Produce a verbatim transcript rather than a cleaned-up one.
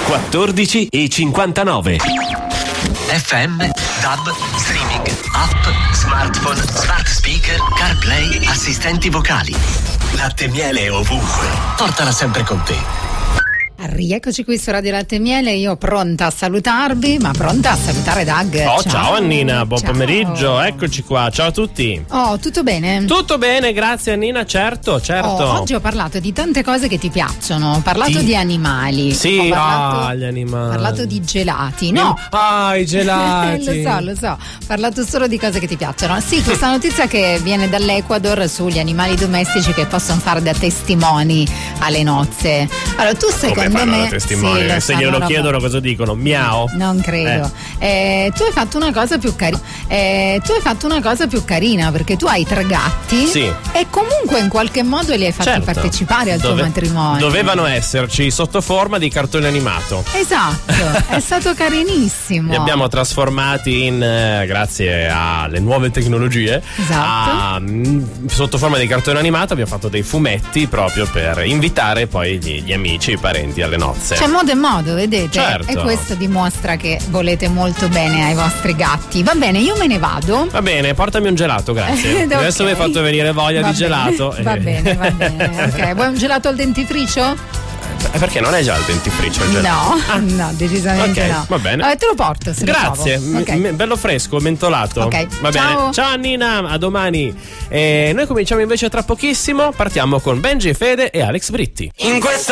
quattordici e cinquantanove. F M, D A B, streaming, app, smartphone, smart speaker, CarPlay, assistenti vocali. Latte e miele ovunque. Portala sempre con te. Rieccoci qui su Radio Latte e Miele, io pronta a salutarvi, ma pronta a salutare Doug. Oh, ciao, ciao Annina, buon ciao. pomeriggio, eccoci qua, ciao a tutti. Oh, tutto bene? Tutto bene, grazie Annina, certo, certo. Oh, oggi ho parlato di tante cose che ti piacciono, ho parlato Ti... di animali. Sì, ho parlato, ah, gli animali. Ho parlato di gelati, no? Ah, i gelati. Lo so, lo so, ho parlato solo di cose che ti piacciono. Sì, questa notizia che viene dall'Ecuador sugli animali domestici che possono fare da testimoni alle nozze. Allora, tu secondo Come fanno me... da testimoni? Sì, Se sanno glielo roba- chiedono cosa dicono? Miau? Non credo. Eh. Eh, tu hai fatto una cosa più carina. Eh, tu hai fatto una cosa più carina perché tu hai tre gatti. Sì. E comunque in qualche modo li hai fatti Certo. partecipare al Dove- tuo matrimonio. Dovevano esserci sotto forma di cartone animato. Esatto, è stato carinissimo. Li abbiamo trasformati in, eh, grazie alle nuove tecnologie, Esatto. a, mh, sotto forma di cartone animato abbiamo fatto dei fumetti proprio per invitare poi gli, gli amici, i parenti alle nozze. C'è modo e modo, vedete? Certo. E questo dimostra che volete molto bene ai vostri gatti. Va bene, io me ne vado. Va bene, portami un gelato, grazie. Ok. Adesso mi hai fatto venire voglia Va di bene, gelato. Va eh. bene, va bene. Ok, vuoi un gelato al dentifricio? Eh, Perché non è già il dentifricio il gelato? No, no, decisamente Ok, no. va bene. Vabbè, te lo porto se lo Grazie, trovo. Ok. m- m- bello fresco, mentolato. Ok, Va ciao. bene. Ciao Annina, a domani. E noi cominciamo invece tra pochissimo. Partiamo con Benji, Fede e Alex Britti. In questa